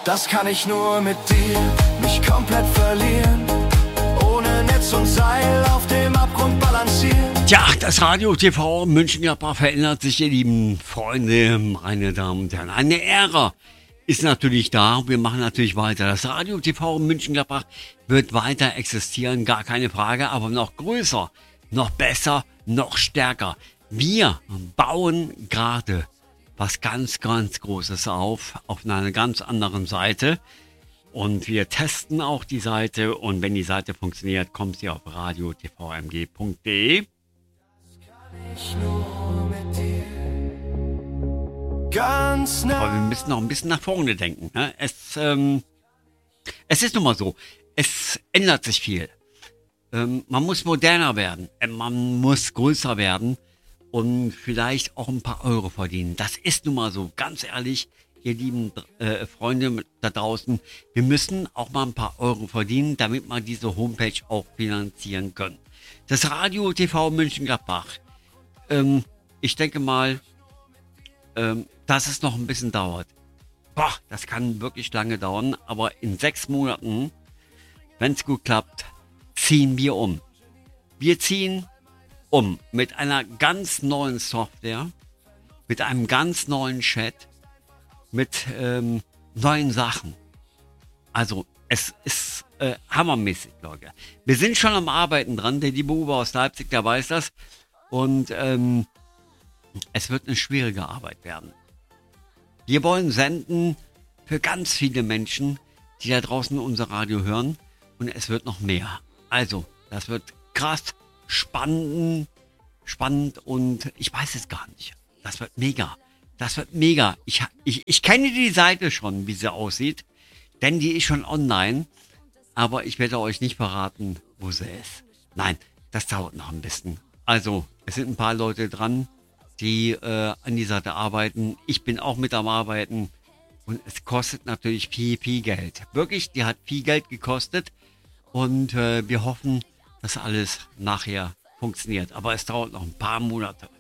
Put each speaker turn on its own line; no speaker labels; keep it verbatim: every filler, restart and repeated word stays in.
Das kann ich nur mit dir, mich komplett verlieren, ohne Netz und Seil auf dem Abgrund balancieren.
Tja, das Radio T V Mönchengladbach verändert sich, ihr lieben Freunde, meine Damen und Herren. Eine Ära ist natürlich da, wir machen natürlich weiter. Das Radio T V Mönchengladbach wird weiter existieren, gar keine Frage, aber noch größer, noch besser, noch stärker. Wir bauen gerade was ganz, ganz Großes auf, auf einer ganz anderen Seite. Und wir testen auch die Seite. Und wenn die Seite funktioniert, kommt sie auf radio t v m g punkt d e.
Ganz nah.
Aber wir müssen noch ein bisschen nach vorne denken. Ne? Es, ähm, es ist nun mal so, es ändert sich viel. Ähm, man muss moderner werden, man muss größer werden. Und vielleicht auch ein paar Euro verdienen. Das ist nun mal so, ganz ehrlich, ihr lieben äh, Freunde da draußen. Wir müssen auch mal ein paar Euro verdienen, damit wir diese Homepage auch finanzieren können. Das Radio T V Mönchengladbach. Ähm, ich denke mal, ähm, dass es noch ein bisschen dauert. Boah, das kann wirklich lange dauern. Aber in sechs Monaten, wenn es gut klappt, ziehen wir um. Wir ziehen um mit einer ganz neuen Software, mit einem ganz neuen Chat, mit ähm, neuen Sachen. Also es ist äh, hammermäßig, Leute. Wir sind schon am Arbeiten dran, der liebe Uwe aus Leipzig, der weiß das. Und ähm, es wird eine schwierige Arbeit werden. Wir wollen senden für ganz viele Menschen, die da draußen unser Radio hören. Und es wird noch mehr. Also, das wird krass. Spannend, spannend und ich weiß es gar nicht. Das wird mega. Das wird mega. Ich, ich, ich kenne die Seite schon, wie sie aussieht, denn die ist schon online. Aber ich werde euch nicht verraten, wo sie ist. Nein, das dauert noch ein bisschen. Also, es sind ein paar Leute dran, die äh, an die Seite arbeiten. Ich bin auch mit am Arbeiten und es kostet natürlich viel, viel Geld. Wirklich, die hat viel Geld gekostet und äh, wir hoffen, dass alles nachher funktioniert. Aber es dauert noch ein paar Monate.